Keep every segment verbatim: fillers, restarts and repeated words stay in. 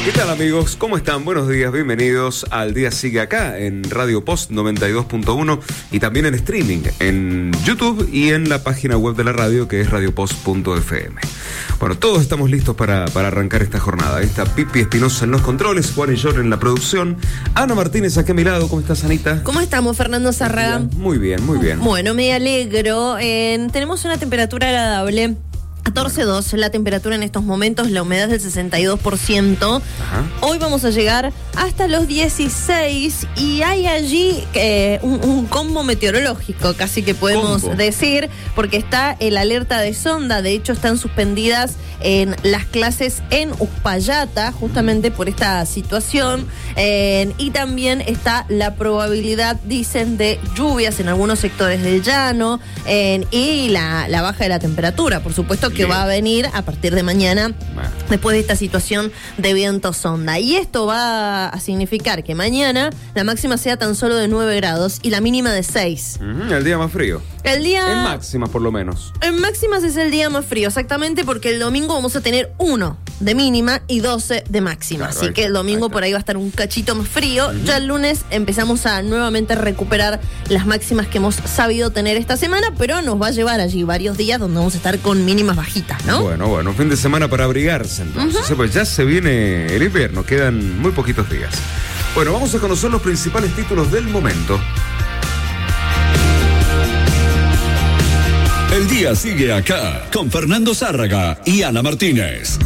¿Qué tal, amigos? ¿Cómo están? Buenos días, bienvenidos al Día Sigue Acá en Radio Post noventa y dos punto uno y también en streaming en YouTube y en la página web de la radio que es radio post punto f m. Bueno, todos estamos listos para, para arrancar esta jornada. Ahí está Pipi Espinosa en los controles, Juan y John en la producción, Ana Martínez aquí a mi lado. ¿Cómo estás, Anita? ¿Cómo estamos, Fernando Zárraga? Muy bien, muy bien. Bueno, me alegro. Eh, tenemos una temperatura agradable. catorce coma dos la temperatura en estos momentos, la humedad del sesenta y dos por ciento. Ajá. Hoy vamos a llegar hasta los dieciséis y hay allí eh, un, un combo meteorológico, casi que podemos Combo. decir, porque está el alerta de sonda. De hecho, están suspendidas en las clases en Uspallata, justamente por esta situación. Eh, y también está la probabilidad, dicen, de lluvias en algunos sectores del llano eh, y la, la baja de la temperatura, por supuesto, que Bien. va a venir a partir de mañana, Bueno. después de esta situación de viento sonda. Y esto va a significar que mañana la máxima sea tan solo de nueve grados y la mínima de seis. Ujú, el día más frío. El día... En máximas, por lo menos. En máximas es el día más frío, exactamente, porque el domingo vamos a tener uno de mínima y doce de máxima. Claro, Así ahí que el está, domingo ahí está. por ahí va a estar un cachito más frío. Uh-huh. Ya el lunes empezamos a nuevamente recuperar las máximas que hemos sabido tener esta semana, pero nos va a llevar allí varios días donde vamos a estar con mínimas bajitas, ¿no? Bueno, bueno, fin de semana para abrigarse entonces. Uh-huh. Pues ya se viene el invierno, quedan muy poquitos días. Bueno, vamos a conocer los principales títulos del momento. El día sigue acá con Fernando Zárraga y Ana Martínez.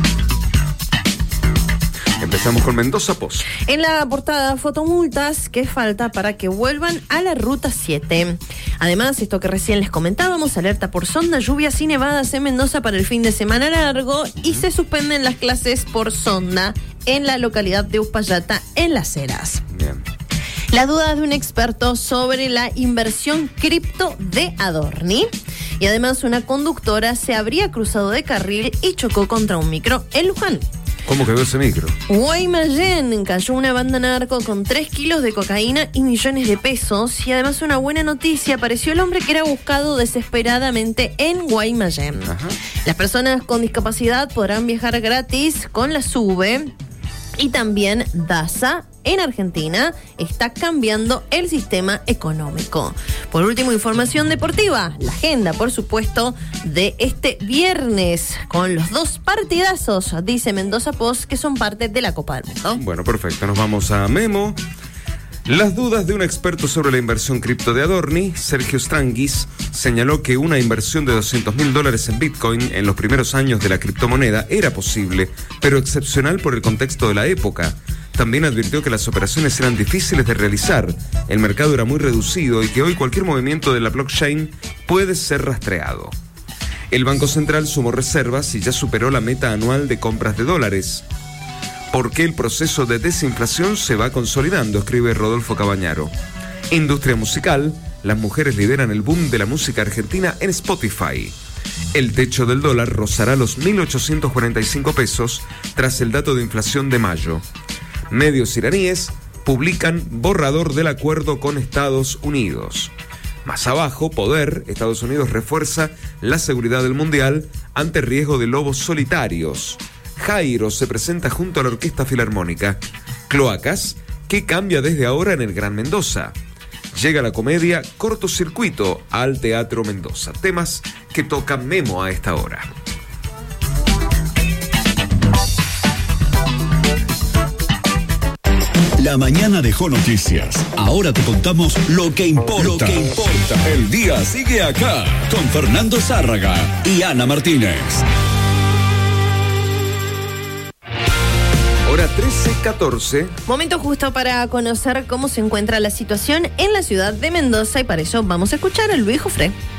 Empezamos con Mendoza Post. En la portada, fotomultas que falta para que vuelvan a la Ruta siete. Además, esto que recién les comentábamos, alerta por sonda, lluvias y nevadas en Mendoza para el fin de semana largo y se suspenden las clases por sonda en la localidad de Uspallata, en Las Heras. Bien. La duda de un experto sobre la inversión cripto de Adorni. Y además, una conductora se habría cruzado de carril y chocó contra un micro en Luján. ¿Cómo quedó ese micro? Guaymallén cayó una banda narco con tres kilos de cocaína y millones de pesos. Y además, una buena noticia, apareció el hombre que era buscado desesperadamente en Guaymallén. Ajá. Las personas con discapacidad podrán viajar gratis con la SUBE. Y también DASA en Argentina está cambiando el sistema económico. Por último, información deportiva. La agenda, por supuesto, de este viernes con los dos partidazos, dice Mendoza Post, que son parte de la Copa del Mundo. Bueno, perfecto. Nos vamos a Memo. Las dudas de un experto sobre la inversión cripto de Adorni, Sergio Stranguis, señaló que una inversión de doscientos mil dólares en Bitcoin en los primeros años de la criptomoneda era posible, pero excepcional por el contexto de la época. También advirtió que las operaciones eran difíciles de realizar, el mercado era muy reducido y que hoy cualquier movimiento de la blockchain puede ser rastreado. El Banco Central sumó reservas y ya superó la meta anual de compras de dólares. Porque el proceso de desinflación se va consolidando, escribe Rodolfo Cabañaro. Industria musical, las mujeres lideran el boom de la música argentina en Spotify. El techo del dólar rozará los mil ochocientos cuarenta y cinco pesos tras el dato de inflación de mayo. Medios iraníes publican borrador del acuerdo con Estados Unidos. Más abajo, Poder, Estados Unidos refuerza la seguridad del mundial ante riesgo de lobos solitarios. Jairo se presenta junto a la Orquesta Filarmónica. Cloacas, ¿qué cambia desde ahora en el Gran Mendoza? Llega la comedia Cortocircuito al Teatro Mendoza. Temas que toca Memo a esta hora. La mañana dejó noticias. Ahora te contamos lo que importa. Lo que importa. El día sigue acá con Fernando Zárraga y Ana Martínez. Hora trece catorce. Momento justo para conocer cómo se encuentra la situación en la ciudad de Mendoza y para eso vamos a escuchar a Luis Jofré.